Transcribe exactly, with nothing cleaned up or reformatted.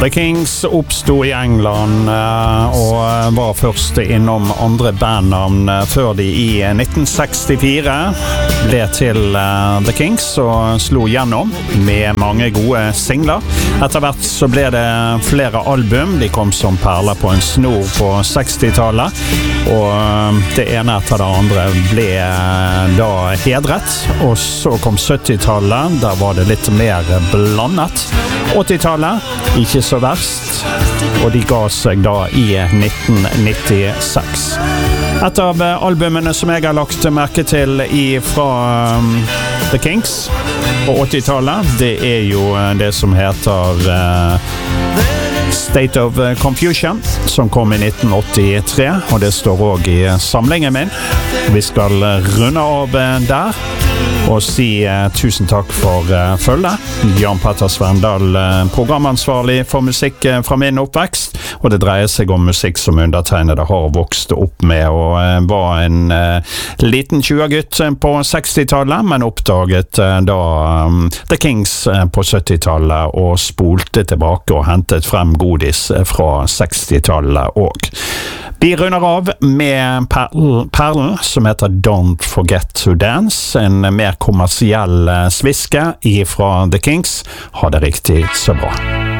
The Kings oppstod i England og var først innom andre bandnavn før de i nitten sekstifire ble til The Kings og slo gjennom med mange gode singler. Etter hvert så ble det flere album. De kom som perler på en snor på sekstitallet, og det ene etter det andre ble da hedret. Og så kom syttitallet, der var det litt mer blandet. åttitallet, ikke så verst, og de ga seg da i nitten nittiseks. Et av albumene som jeg har lagt merke til i fra um, The Kings på åttitallet, det er jo det som heter uh, State of Confusion, som kom i nitten åttitre, og det står også i samlingen min. Vi skal runde av der og si uh, tusen takk for uh, følget. Jan Petter Svendal, uh, programansvarlig for musikk uh, fra min oppvekst, og det dreier seg om musikk som undertegnede har vokst opp med, og uh, var en uh, liten tjuegutt på sekstitallet, men oppdaget uh, da um, The Kings uh, på syttitallet og spolte tilbake og hentet frem godis uh, fra sekstitallet og vi runder av med perlen, perlen som heter Don't Forget to Dance, en mer kommersiell sviske ifra The Kings. Ha det riktig så bra.